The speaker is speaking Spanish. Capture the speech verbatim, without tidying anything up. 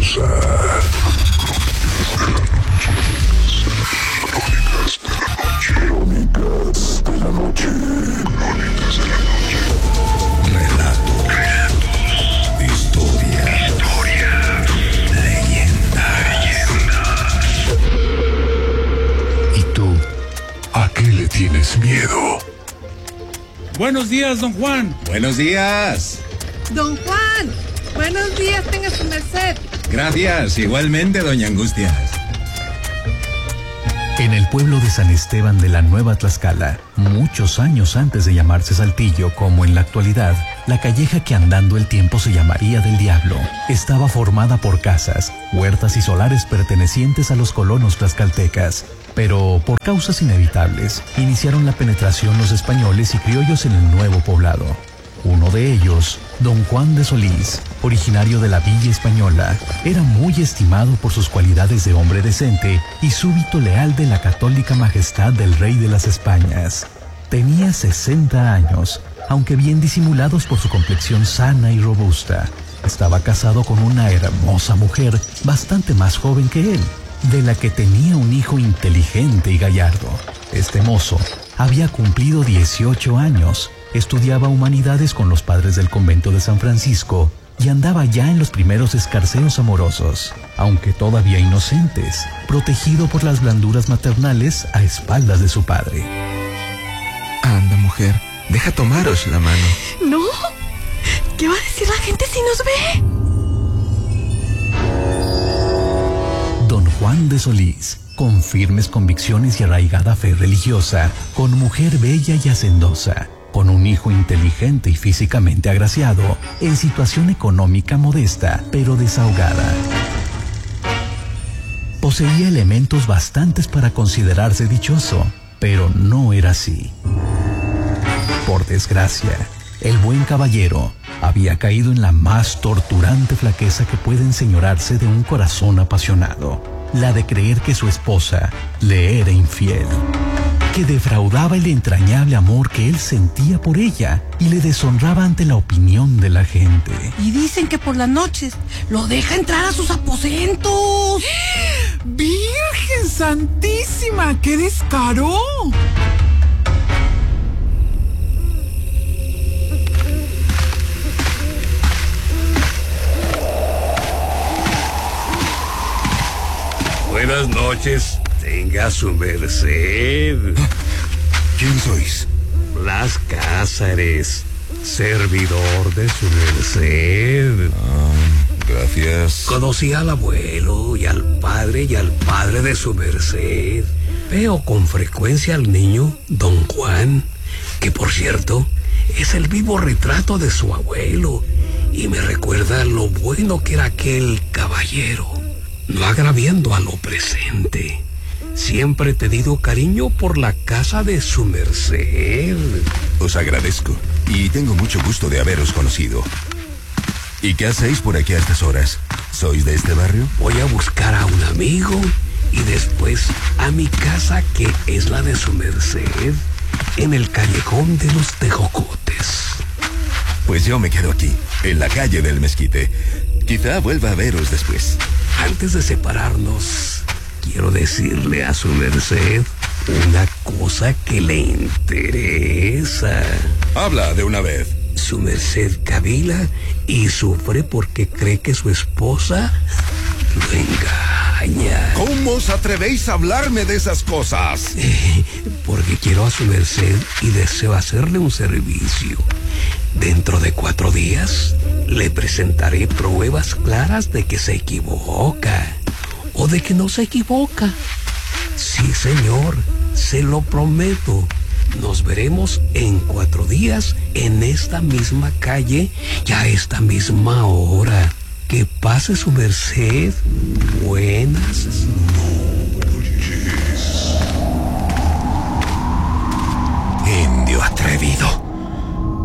misteriosa. Crónicas de la noche. Crónicas de la noche. Relatos. Relatos. Historia. Historia. Leyenda. Leyendas. ¿Y tú? ¿A qué le tienes miedo? Buenos días, don Juan. Buenos días. Don Juan, buenos días, tenga su merced. Gracias, igualmente, doña Angustias. En el pueblo de San Esteban de la Nueva Tlaxcala, muchos años antes de llamarse Saltillo como en la actualidad, la calleja que andando el tiempo se llamaría del Diablo, estaba formada por casas, huertas y solares pertenecientes a los colonos tlaxcaltecas. Pero, por causas inevitables, iniciaron la penetración los españoles y criollos en el nuevo poblado. Uno de ellos, don Juan de Solís, originario de la Villa Española, era muy estimado por sus cualidades de hombre decente y súbdito leal de la católica majestad del rey de las Españas. Tenía sesenta años, aunque bien disimulados por su complexión sana y robusta. Estaba casado con una hermosa mujer bastante más joven que él, de la que tenía un hijo inteligente y gallardo. Este mozo había cumplido dieciocho años, estudiaba humanidades con los padres del convento de San Francisco y andaba ya en los primeros escarceos amorosos, aunque todavía inocentes, protegido por las blanduras maternales a espaldas de su padre. Anda, mujer, deja tomaros la mano. No, ¿qué va a decir la gente si nos ve? Don Juan de Solís, con firmes convicciones y arraigada fe religiosa, con mujer bella y hacendosa, con un hijo inteligente y físicamente agraciado, en situación económica modesta, pero desahogada. Poseía elementos bastantes para considerarse dichoso, pero no era así. Por desgracia, el buen caballero había caído en la más torturante flaqueza que puede enseñorarse de un corazón apasionado, la de creer que su esposa le era infiel, que defraudaba el entrañable amor que él sentía por ella y le deshonraba ante la opinión de la gente. Y dicen que por las noches lo deja entrar a sus aposentos. ¡Virgen Santísima! ¡Qué descaro! Buenas noches, tenga su merced. ¿Quién sois? Blas Cázares, servidor de su merced. Ah, gracias. Conocí al abuelo y al padre y al padre de su merced. Veo con frecuencia al niño, don Juan, que por cierto es el vivo retrato de su abuelo y me recuerda lo bueno que era aquel caballero. No agraviando a lo presente, siempre he tenido cariño por la casa de su merced. Os agradezco y tengo mucho gusto de haberos conocido. ¿Y qué hacéis por aquí a estas horas? ¿Sois de este barrio? Voy a buscar a un amigo y después a mi casa, que es la de su merced, en el callejón de los Tejocotes. Pues yo me quedo aquí, en la calle del Mezquite. Quizá vuelva a veros después. Antes de separarnos, quiero decirle a su merced una cosa que le interesa. Habla de una vez. Su merced cavila y sufre porque cree que su esposa lo engaña. ¿Cómo os atrevéis a hablarme de esas cosas? Eh, porque quiero a su merced y deseo hacerle un servicio. Dentro de cuatro días le presentaré pruebas claras de que se equivoca o de que no se equivoca. Sí, señor, se lo prometo. Nos veremos en cuatro días en esta misma calle y a esta misma hora. Que pase su merced. Buenas noches. Indio atrevido.